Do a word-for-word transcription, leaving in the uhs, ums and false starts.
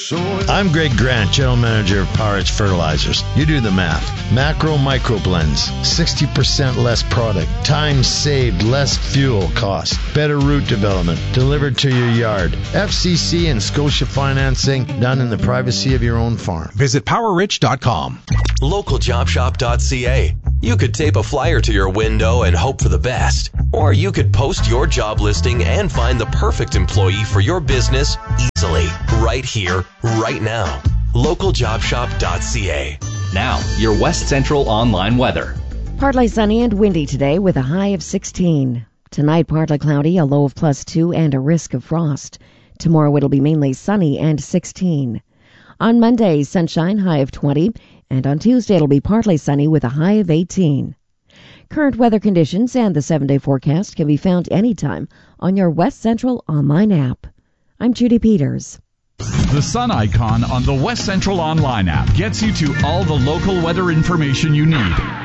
I'm Greg Grant, General Manager of Power Edge Fertilizers. You do the math. Macro Micro Blends, sixty percent less product, time saved, less fuel cost, better root development, delivered to your yard. F C C and Scotia financing done in the privacy of your own farm. Visit power rich dot com. local job shop dot c a. You could tape a flyer to your window and hope for the best. Or you could post your job listing and find the perfect employee for your business easily, right here, right now. local job shop dot c a. Now, your West Central online weather. Partly sunny and windy today with a high of sixteen. Tonight, partly cloudy, a low of plus two, and a risk of frost. Tomorrow, it'll be mainly sunny and sixteen. On Monday, sunshine, high of twenty. And on Tuesday, it'll be partly sunny with a high of eighteen. Current weather conditions and the seven-day forecast can be found anytime on your West Central online app. I'm Judy Peters. The sun icon on the West Central online app gets you to all the local weather information you need.